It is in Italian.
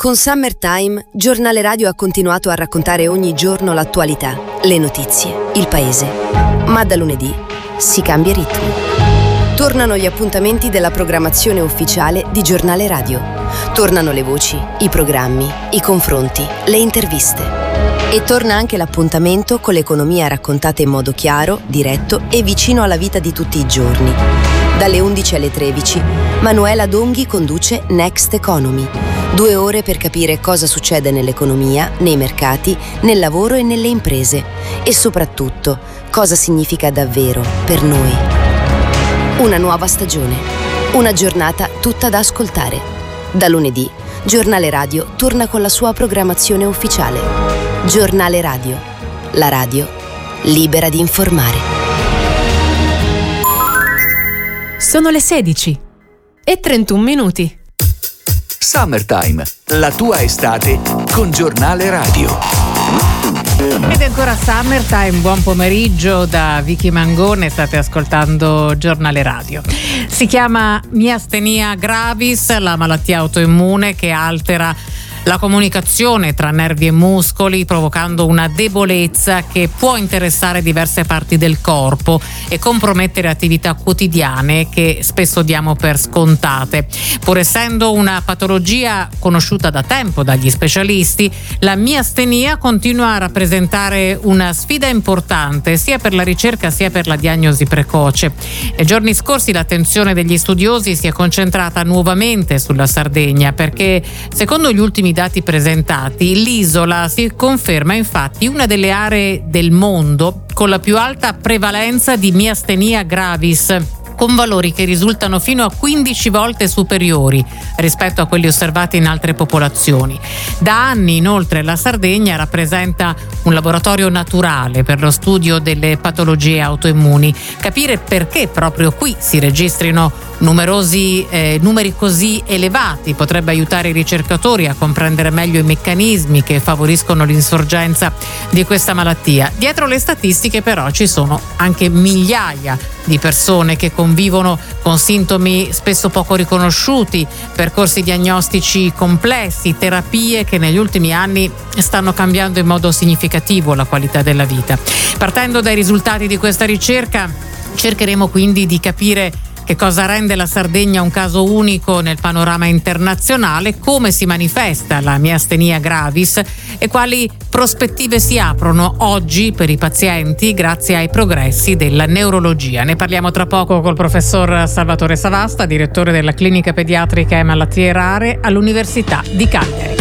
Con Summertime, Giornale Radio ha continuato a raccontare ogni giorno l'attualità, le notizie, il paese. Ma da lunedì si cambia ritmo. Tornano gli appuntamenti della programmazione ufficiale di Giornale Radio. Tornano le voci, i programmi, i confronti, le interviste. E torna anche l'appuntamento con l'economia raccontata in modo chiaro, diretto e vicino alla vita di tutti i giorni. Dalle 11 alle 13, Manuela Donghi conduce Next Economy. 2 ore per capire cosa succede nell'economia, nei mercati, nel lavoro e nelle imprese. E soprattutto, cosa significa davvero per noi. Una nuova stagione. Una giornata tutta da ascoltare. Da lunedì, Giornale Radio torna con la sua programmazione ufficiale. Giornale Radio. La radio libera di informare. Sono le 16 e 31 minuti. Summertime, la tua estate con Giornale Radio. Ed è ancora Summertime, buon pomeriggio da Vicky Mangone, state ascoltando Giornale Radio. Si chiama miastenia gravis, la malattia autoimmune che altera la comunicazione tra nervi e muscoli, provocando una debolezza che può interessare diverse parti del corpo e compromettere attività quotidiane che spesso diamo per scontate. Pur essendo una patologia conosciuta da tempo dagli specialisti, la miastenia continua a rappresentare una sfida importante sia per la ricerca sia per la diagnosi precoce. Nei giorni scorsi l'attenzione degli studiosi si è concentrata nuovamente sulla Sardegna perché, secondo gli ultimi dati presentati, l'isola si conferma infatti una delle aree del mondo con la più alta prevalenza di miastenia gravis, con valori che risultano fino a 15 volte superiori rispetto a quelli osservati in altre popolazioni. Da anni, inoltre, la Sardegna rappresenta un laboratorio naturale per lo studio delle patologie autoimmuni. Capire perché proprio qui si registrino numeri così elevati potrebbe aiutare i ricercatori a comprendere meglio i meccanismi che favoriscono l'insorgenza di questa malattia. Dietro le statistiche però ci sono anche migliaia di persone che convivono con sintomi spesso poco riconosciuti, percorsi diagnostici complessi, terapie che negli ultimi anni stanno cambiando in modo significativo la qualità della vita. Partendo dai risultati di questa ricerca, cercheremo quindi di capire che cosa rende la Sardegna un caso unico nel panorama internazionale, come si manifesta la miastenia gravis e quali prospettive si aprono oggi per i pazienti grazie ai progressi della neurologia. Ne parliamo tra poco col professor Salvatore Savasta, direttore della clinica pediatrica e malattie rare all'Università di Cagliari.